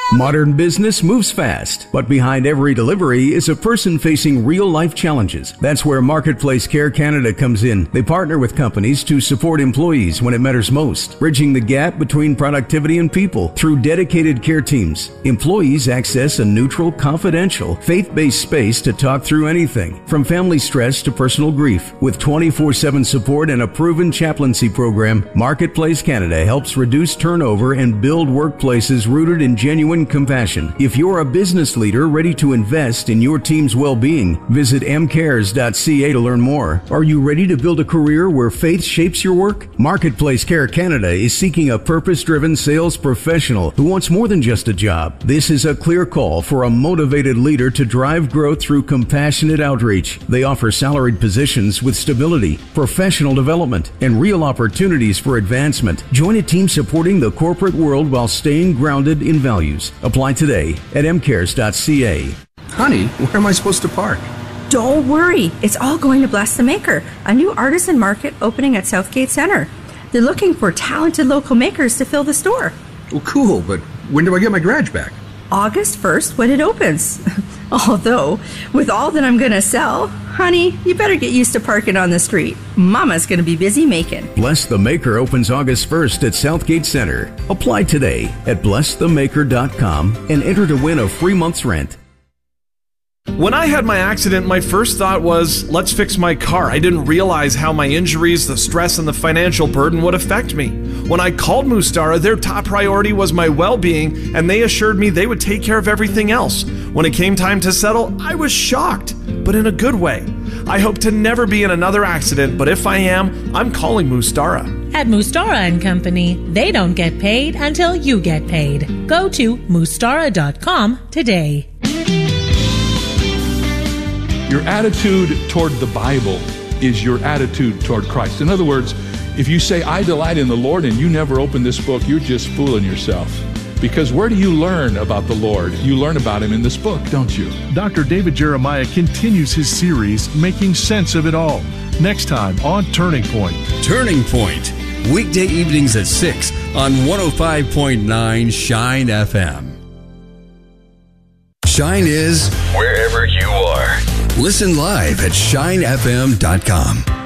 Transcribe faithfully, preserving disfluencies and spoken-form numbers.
Modern business moves fast, but behind every delivery is a person facing real-life challenges. That's where Marketplace Care Canada comes in. They partner with companies to support employees when it matters most, bridging the gap between productivity and people through dedicated care teams. Employees access a neutral, confidential, faith-based space to talk through anything, from family stress to personal grief. With twenty-four seven support and a proven chaplaincy program, Marketplace Canada helps reduce turnover and build workplaces rooted in genuine compassion. If you're a business leader ready to invest in your team's well-being, visit m cares dot c a to learn more. Are you ready to build a career where faith shapes your work? Marketplace Care Canada is seeking a purpose-driven sales professional who wants more than just a job. This is a clear call for a motivated leader to drive growth through compassionate outreach. They offer salaried positions with stability, professional development, and real opportunities for advancement. Join a team supporting the corporate world while staying grounded in values. Apply today at m cares dot c a. Honey, where am I supposed to park? Don't worry. It's all going to Bless the Maker, a new artisan market opening at Southgate Centre. They're looking for talented local makers to fill the store. Well, cool, but when do I get my garage back? August first when it opens. Although, with all that I'm going to sell, honey, you better get used to parking on the street. Mama's going to be busy making. Bless the Maker opens August first at Southgate Centre. Apply today at bless the maker dot com and enter to win a free month's rent. When I had my accident, my first thought was, let's fix my car. I didn't realize how my injuries, the stress, and the financial burden would affect me. When I called Mustara, their top priority was my well-being, and they assured me they would take care of everything else. When it came time to settle, I was shocked, but in a good way. I hope to never be in another accident, but if I am, I'm calling Mustara. At Mustara and Company, they don't get paid until you get paid. Go to mustara dot com today. Your attitude toward the Bible is your attitude toward Christ. In other words, if you say, I delight in the Lord, and you never open this book, you're just fooling yourself. Because where do you learn about the Lord? You learn about Him in this book, don't you? Doctor David Jeremiah continues his series, Making Sense of It All. Next time on Turning Point. Turning Point, weekday evenings at six on one oh five point nine Shine F M. Shine is wherever you are. Listen live at shine f m dot com.